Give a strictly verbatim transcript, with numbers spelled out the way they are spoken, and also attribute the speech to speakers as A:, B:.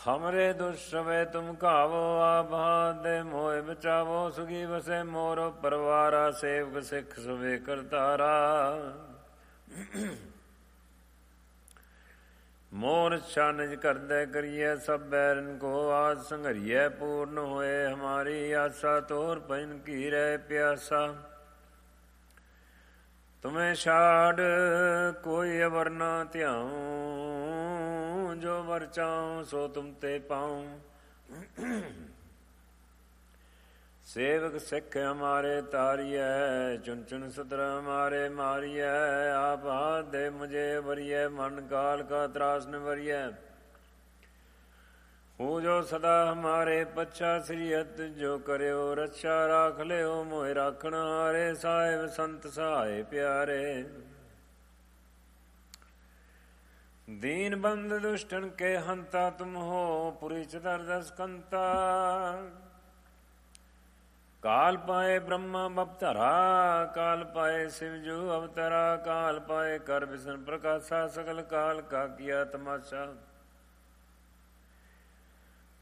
A: हमरे दुष्टवे तुम खावो आप दे मोह बचावो सुखी बसे मोरो परवारा सेवक सिख सुबे करतारा मोर इच्छा निज कर दे करिए सब बैरन को आज संघरिए पूर्ण होए हमारी आशा तोर पन की रह प्यासा तुम्हें छाड़ कोई अवर न त्याऊं जो वर चाऊं सो तुम ते पाऊं सेवक सिख हमारे तारिय चुन चुन सतर हमारे मारिय आप हाथ दे मुझे वरिय मन काल का त्रास न वरिय पूजो सदा हमारे पच्छा श्रीयत जो करो रक्षा राख ले मोह राखण हारे साहेब संत सहाय प्यारे दीन बंद दुष्टन के हंता तुम हो पुरी चतर दस कंता काल पाए ब्रह्मा बपतरा काल पाए शिवजू अवतरा काल पाए कर विष्णु प्रकाशा सकल काल का किया तमाशा